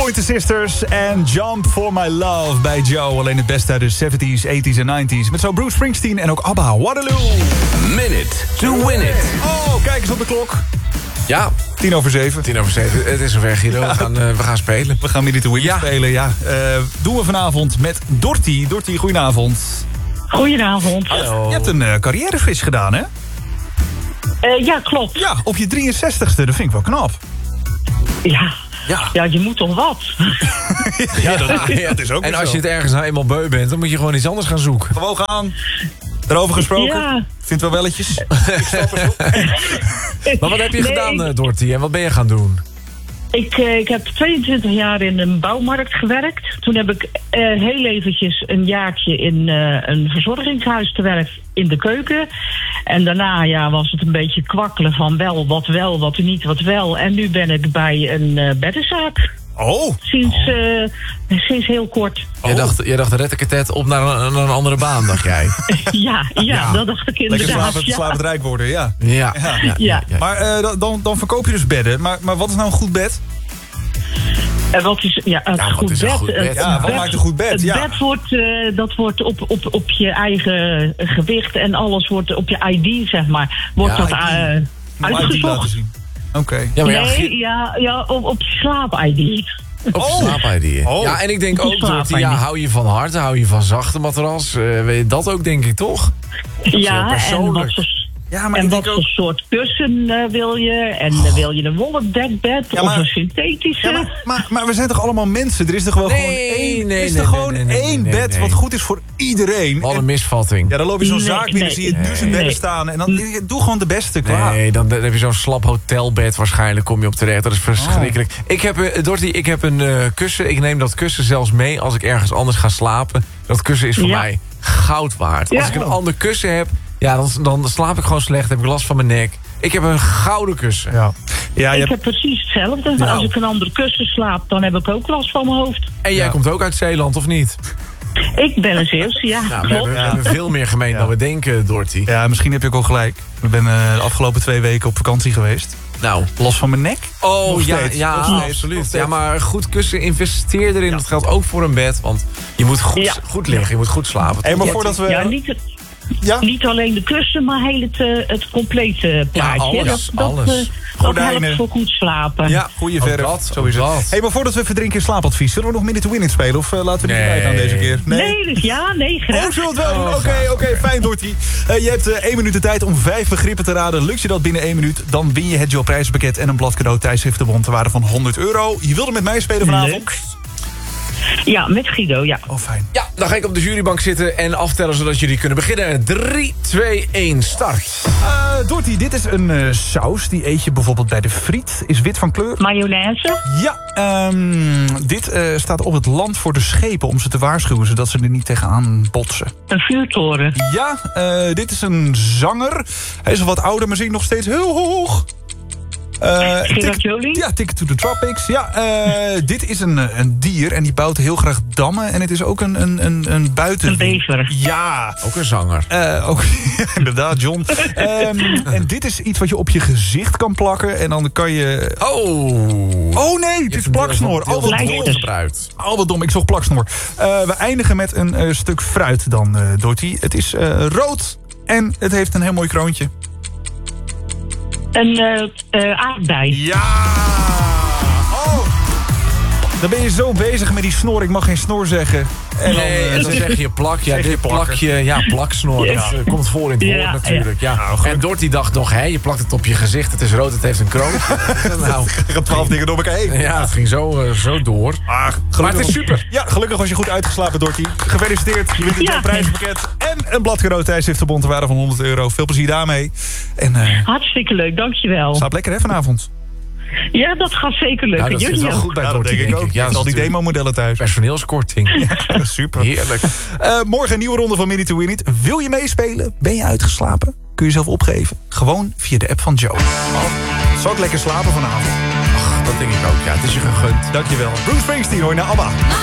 Pointer Sisters en Jump for My Love bij Joe. Alleen het beste uit de 70s, 80s en 90s. Met zo Bruce Springsteen en ook ABBA. Waterloo. Minute to win it. Oh, kijk eens op de klok. Ja. 7:10. Het is zover, Guido. Ja. We gaan spelen. We gaan Minute to Win spelen, ja. Doen we vanavond met Dorty. Dorty, goedenavond. Goedenavond. Hallo. Je hebt een carrièrefish gedaan, hè? Ja, klopt. Ja, op je 63ste. Dat vind ik wel knap. Ja, je moet toch wat? Dat is ook. En als je het ergens nou eenmaal beu bent, dan moet je gewoon iets anders gaan zoeken. Gewoon gaan. Daarover gesproken. Ja. Vindt wel welletjes. Maar wat heb je gedaan, Dorty? En wat ben je gaan doen? Ik heb 22 jaar in een bouwmarkt gewerkt. Toen heb ik heel eventjes een jaartje in een verzorgingshuis gewerkt in de keuken. En daarna was het een beetje kwakkelen van wel, wat niet, wat wel. En nu ben ik bij een beddenzaak. Oh. Sinds heel kort. Je dacht red ik het op naar een andere baan, dacht jij? Ja, dat dacht ik inderdaad. Lekker slapend rijk worden, ja. Ja. Maar dan verkoop je dus bedden. Maar wat is nou een goed bed? Wat is een goed bed? Wat maakt een goed bed? Het bed wordt op je eigen gewicht en alles wordt op je ID, zeg maar. Wordt dat uitgezocht. Oké. Op je slaap-ID. Op je slaap-ID. Oh. Ja, en ik denk ook, Dorty, hou je van hard, hou je van zachte matras? Weet je dat ook, denk ik, toch? Ja, en wat voor soort kussen wil je? En wil je een wollen dekbed of een synthetische? Ja, maar we zijn toch allemaal mensen? Er is toch gewoon gewoon één bed wat goed is voor iedereen? Wat een misvatting. Ja, dan loop je zo'n zaak binnen, zie je duizend bedden staan. En dan doe gewoon de beste, klaar. Nee, dan heb je zo'n slap hotelbed waarschijnlijk, kom je op terecht. Dat is verschrikkelijk. Dorty, ik heb een kussen. Ik neem dat kussen zelfs mee als ik ergens anders ga slapen. Dat kussen is voor mij goud waard. Als ik een ander kussen heb, dan slaap ik gewoon slecht. Heb ik last van mijn nek. Ik heb een gouden kussen. Ik heb precies hetzelfde. Als ik een ander kussen slaap, dan heb ik ook last van mijn hoofd. En jij komt ook uit Zeeland, of niet? Ik ben een Zeeuws, klopt. We hebben veel meer gemeen dan we denken, Dorty. Ja, misschien heb je ook al gelijk. Ik ben de afgelopen 2 weken op vakantie geweest. Nou, last van mijn nek? Oh, ja, absoluut. Ja, maar goed kussen, investeer erin. Dat geldt ook voor een bed. Want je moet goed liggen, je moet goed slapen. Maar voordat we... Niet alleen de kussen, maar heel het complete plaatje. Dat helpt voor goed slapen. Ja, goede verf. Sowieso. Maar voordat we verdrinken in slaapadvies, zullen we nog Minute to Win spelen? Of laten we die erbij gaan deze keer? Nee, graag. Oh, zullen we het wel doen? Oké, fijn, Dorty. Je hebt 1 minuut de tijd om 5 begrippen te raden. Lukt je dat binnen 1 minuut, dan win je het Joe prijzenpakket en een blad cadeau tijdschriftenbon ter waarde van €100. Je wilde met mij spelen vanavond? Leuk. Ja, met Guido, ja. Oh, fijn. Ja, dan ga ik op de jurybank zitten en aftellen zodat jullie kunnen beginnen. 3, 2, 1, start. Dorty, dit is een saus. Die eet je bijvoorbeeld bij de friet. Is wit van kleur. Mayonaise? Ja, dit staat op het land voor de schepen om ze te waarschuwen, zodat ze er niet tegenaan botsen. Een vuurtoren? Ja, dit is een zanger. Hij is al wat ouder, maar zingt nog steeds heel hoog. Gerard Joling? Ja, Ticket to the Tropics. Ja, dit is een dier en die bouwt heel graag dammen. En het is ook een buiten... Een bever. Ja. Ook een zanger. Ook, inderdaad, John. En dit is iets wat je op je gezicht kan plakken. En dan kan je... Oh nee, het is plaksnor. Al wat dom gebruikt. Al wat dom, ik zocht plaksnor. We eindigen met een stuk fruit dan, Dorty. Het is rood en het heeft een heel mooi kroontje. Een aardbei. Ja! Oh! Dan ben je zo bezig met die snor. Ik mag geen snor zeggen. En dan zeg je plak. Ja, dit plakje. Ja, plaksnor. Dat komt voor in het woord natuurlijk. Ja. Nou, en Dorty dacht nog, je plakt het op je gezicht. Het is rood, het heeft een kroon. Nou, ik ga 12 dingen door elkaar heen. Ja, het ging zo door. Maar het is super. Ja, gelukkig was je goed uitgeslapen, Dorty. Gefeliciteerd. Je wint een prijzenpakket en een blad cadeau tijdschriftenbon ter waarde van €100. Veel plezier daarmee. En, hartstikke leuk, dankjewel. Slaap lekker, hè, vanavond? Ja, dat gaat zeker lukken. Nou, dat is wel goed bij Dorty, denk ik ook. Ja, al die demo-modellen thuis. Personeelskorting. Ja, super. Heerlijk. Morgen een nieuwe ronde van Minute to Win It. Wil je meespelen? Ben je uitgeslapen? Kun je jezelf opgeven? Gewoon via de app van Joe. Zal ik lekker slapen vanavond? Ach, dat denk ik ook. Ja, het is je gegund. Dankjewel. Bruce Springsteen hoor je naar ABBA.